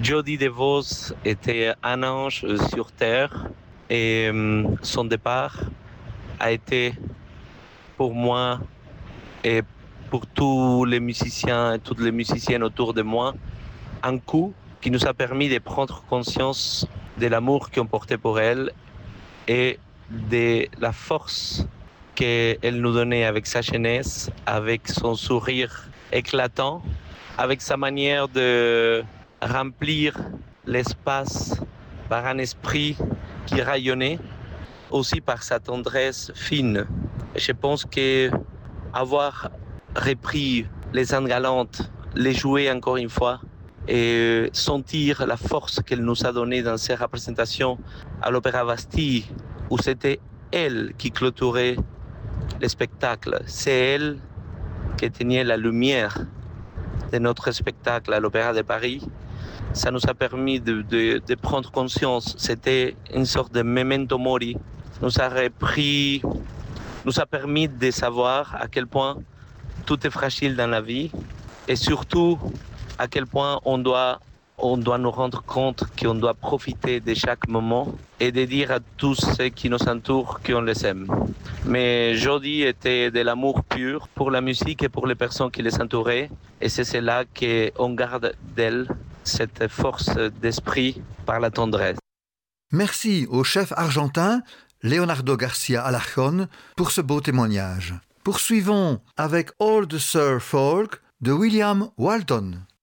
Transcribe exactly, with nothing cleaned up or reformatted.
Jody DeVos était un ange sur terre et son départ a été pour moi et pour tous les musiciens et toutes les musiciennes autour de moi un coup qui nous a permis de prendre conscience de l'amour qu'on portait pour elle et de la force qu'elle nous donnait avec sa jeunesse, avec son sourire éclatant, avec sa manière de remplir l'espace par un esprit qui rayonnait, aussi par sa tendresse fine. Je pense qu'avoir repris les Indes galantes, les jouer encore une fois et sentir la force qu'elle nous a donnée dans ses représentations à l'Opéra Bastille, où c'était elle qui clôturait le spectacle. C'est elle qui éteignait la lumière de notre spectacle à l'Opéra de Paris. Ça nous a permis de, de, de prendre conscience. C'était une sorte de memento mori. Nous a repris, nous a permis de savoir à quel point tout est fragile dans la vie et surtout à quel point on doit, on doit nous rendre compte qu'on doit profiter de chaque moment et de dire à tous ceux qui nous entourent qu'on les aime. Mais Jody était de l'amour pur pour la musique et pour les personnes qui les entouraient et c'est cela qu'on garde d'elle, cette force d'esprit par la tendresse. Merci au chef argentin Leonardo Garcia Alarcón pour ce beau témoignage. Poursuivons avec All the Sir Folk de William Walton.